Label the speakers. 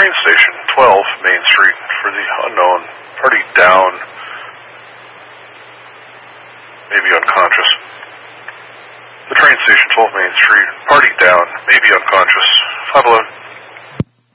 Speaker 1: train station, 12 Main Street, for the unknown. Party down, maybe unconscious. The train station, 12 Main Street, party down, maybe unconscious. 511